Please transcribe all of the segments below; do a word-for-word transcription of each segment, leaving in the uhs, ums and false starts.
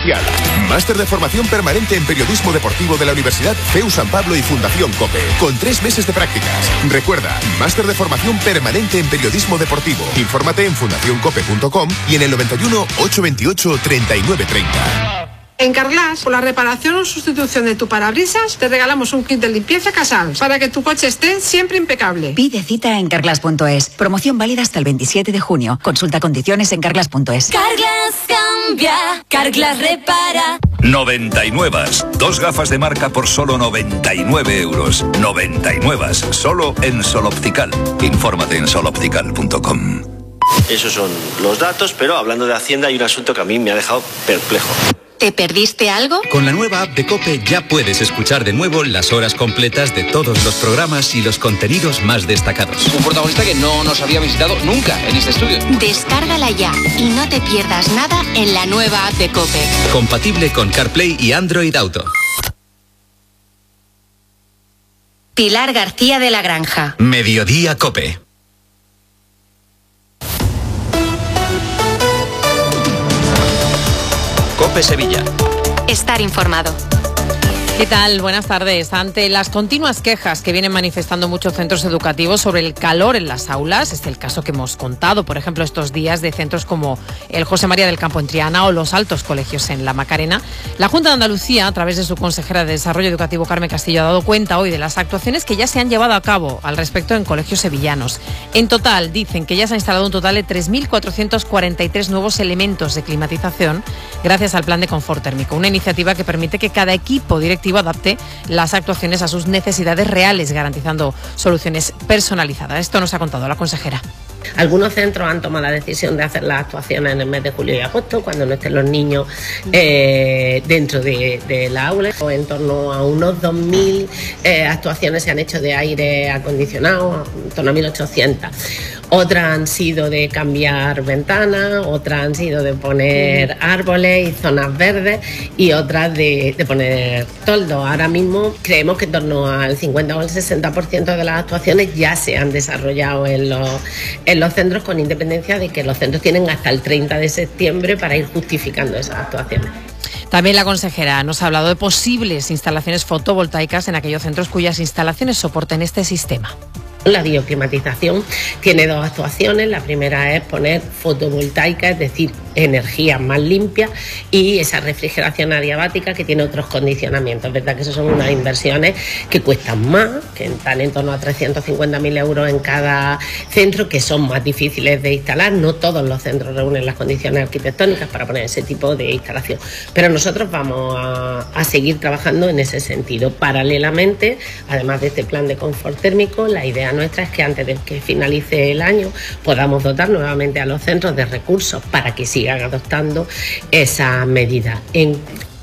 presencial. Máster de formación permanente en periodismo deportivo de la Universidad C E U San Pablo y Fundación COPE, con tres meses de prácticas. Recuerda, máster de formación permanente en periodismo deportivo. Infórmate en fundación cope punto com y en el noventa y uno, ochocientos veintiocho, treinta y nueve treinta. En Carglass, por la reparación o sustitución de tu parabrisas, te regalamos un kit de limpieza Casals para que tu coche esté siempre impecable. Pide cita en carglass punto es. Promoción válida hasta el veintisiete de junio. Consulta condiciones en carglass punto es. Carglass cambia, Carglass repara. noventa y nueve. Dos gafas de marca por solo noventa y nueve euros. noventa y nueve. Solo en Sol Optical. Infórmate en sol optical punto com. Esos son los datos, pero hablando de Hacienda hay un asunto que a mí me ha dejado perplejo. ¿Te perdiste algo? Con la nueva app de COPE ya puedes escuchar de nuevo las horas completas de todos los programas y los contenidos más destacados. Un protagonista que no nos había visitado nunca en este estudio. Descárgala ya y no te pierdas nada en la nueva app de COPE. Compatible con CarPlay y Android Auto. Pilar García de la Granja. Mediodía COPE. COPE Sevilla. Estar informado. ¿Qué tal? Buenas tardes. Ante las continuas quejas que vienen manifestando muchos centros educativos sobre el calor en las aulas, es el caso que hemos contado, por ejemplo, estos días de centros como el José María del Campo en Triana o los Altos Colegios en La Macarena, la Junta de Andalucía, a través de su consejera de Desarrollo Educativo, Carmen Castillo, ha dado cuenta hoy de las actuaciones que ya se han llevado a cabo al respecto en colegios sevillanos. En total, dicen que ya se ha instalado un total de tres mil cuatrocientos cuarenta y tres nuevos elementos de climatización gracias al plan de confort térmico, una iniciativa que permite que cada equipo directivo adapte las actuaciones a sus necesidades reales, garantizando soluciones personalizadas. Esto nos ha contado la consejera. Algunos centros han tomado la decisión de hacer las actuaciones en el mes de julio y agosto, cuando no estén los niños eh, dentro de, de la aula. En torno a unos dos mil eh, actuaciones se han hecho de aire acondicionado, en torno a mil ochocientas. Otras han sido de cambiar ventanas, otras han sido de poner árboles y zonas verdes y otras de, de poner toldos. Ahora mismo creemos que en torno al cincuenta o al sesenta por ciento de las actuaciones ya se han desarrollado en los, en los centros, con independencia de que los centros tienen hasta el treinta de septiembre para ir justificando esas actuaciones. También la consejera nos ha hablado de posibles instalaciones fotovoltaicas en aquellos centros cuyas instalaciones soporten este sistema. La bioclimatización tiene dos actuaciones. La primera es poner fotovoltaica, es decir, energía más limpia, y esa refrigeración adiabática que tiene otros condicionamientos. Es verdad que esas son unas inversiones que cuestan más, que están en torno a trescientos cincuenta mil euros en cada centro, que son más difíciles de instalar. No todos los centros reúnen las condiciones arquitectónicas para poner ese tipo de instalación. Pero nosotros vamos a, a seguir trabajando en ese sentido. Paralelamente, además de este plan de confort térmico, la idea nuestra es que antes de que finalice el año podamos dotar nuevamente a los centros de recursos para que sigan adoptando esa medida. En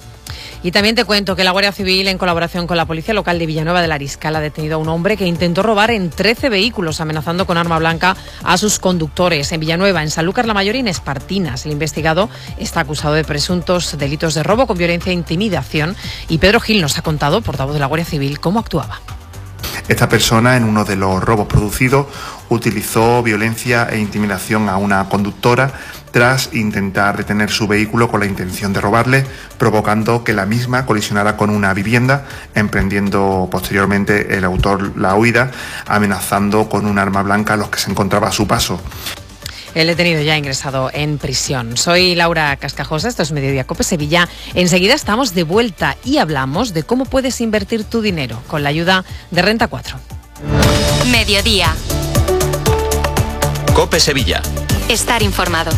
Y también te cuento que la Guardia Civil, en colaboración con la Policía Local de Villanueva del Ariscal, ha detenido a un hombre que intentó robar en trece vehículos, amenazando con arma blanca a sus conductores. En Villanueva, en Sanlúcar la Mayor y en Espartinas. El investigado está acusado de presuntos delitos de robo con violencia e intimidación. Y Pedro Gil nos ha contado, portavoz de la Guardia Civil, cómo actuaba. Esta persona, en uno de los robos producidos, utilizó violencia e intimidación a una conductora tras intentar detener su vehículo con la intención de robarle, provocando que la misma colisionara con una vivienda, emprendiendo posteriormente el autor la huida, amenazando con un arma blanca a los que se encontraba a su paso. El detenido ya ha ingresado en prisión. Soy Laura Cascajosa, esto es Mediodía COPE Sevilla. Enseguida estamos de vuelta y hablamos de cómo puedes invertir tu dinero con la ayuda de Renta cuatro. Mediodía. COPE Sevilla. Estar informado.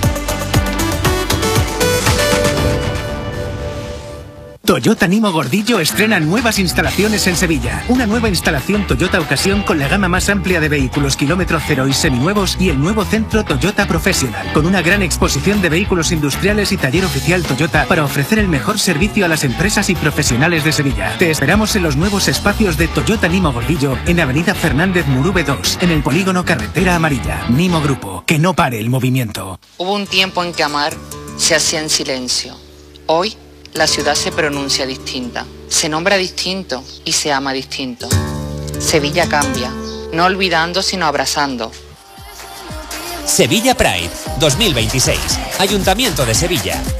Toyota Nimo Gordillo estrena nuevas instalaciones en Sevilla. Una nueva instalación Toyota Ocasión con la gama más amplia de vehículos kilómetro cero y seminuevos, y el nuevo centro Toyota Professional, con una gran exposición de vehículos industriales y taller oficial Toyota para ofrecer el mejor servicio a las empresas y profesionales de Sevilla. Te esperamos en los nuevos espacios de Toyota Nimo Gordillo en Avenida Fernández Murube dos, en el polígono Carretera Amarilla. Nimo Grupo, que no pare el movimiento. Hubo un tiempo en que amar se hacía en silencio. Hoy la ciudad se pronuncia distinta, se nombra distinto y se ama distinto. Sevilla cambia, no olvidando sino abrazando. Sevilla Pride dos mil veintiséis. Ayuntamiento de Sevilla.